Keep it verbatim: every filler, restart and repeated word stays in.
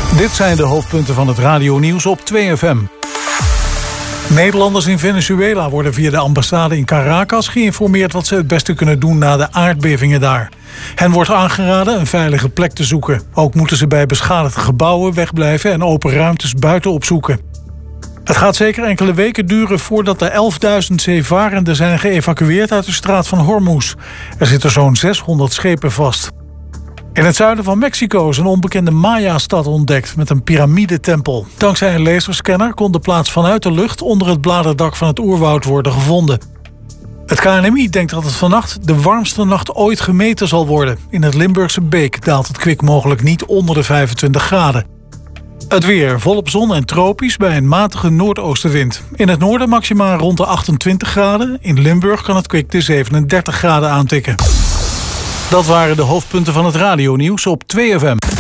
Dit zijn de hoofdpunten van het radionieuws op twee F M. Nederlanders in Venezuela worden via de ambassade in Caracas geïnformeerd wat ze het beste kunnen doen na de aardbevingen daar. Hen wordt aangeraden een veilige plek te zoeken. Ook moeten ze bij beschadigde gebouwen wegblijven en open ruimtes buiten opzoeken. Het gaat zeker enkele weken duren voordat de elfduizend zeevarenden zijn geëvacueerd uit de straat van Hormuz. Er zitten zo'n zeshonderd schepen vast. In het zuiden van Mexico is een onbekende Maya-stad ontdekt met een piramidetempel. Dankzij een laserscanner kon de plaats vanuit de lucht onder het bladerdak van het oerwoud worden gevonden. Het K N M I denkt dat het vannacht de warmste nacht ooit gemeten zal worden. In het Limburgse Beek daalt het kwik mogelijk niet onder de vijfentwintig graden. Het weer volop zon en tropisch bij een matige noordoostenwind. In het noorden maxima rond de achtentwintig graden. In Limburg kan het kwik de zevenendertig graden aantikken. Dat waren de hoofdpunten van het radionieuws op twee F M.